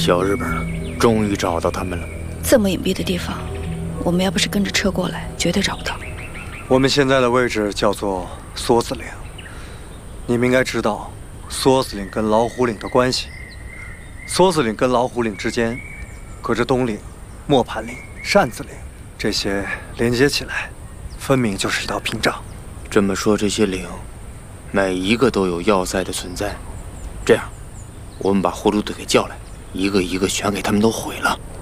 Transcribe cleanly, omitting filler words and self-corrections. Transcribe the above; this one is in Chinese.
小日本终于找到他们了。 这么隐蔽的地方，我们要不是跟着车过来，绝对找不到。 我们现在的位置叫做梭子岭，你们应该知道梭子岭跟老虎岭的关系。梭子岭跟老虎岭之间，隔着东岭、磨盘岭、扇子岭，这些连接起来，分明就是一道屏障。 这么说，这些岭，每一个都有要塞的存在。这样，我们把呼噜队给叫来，一个一个全给他们都毁了。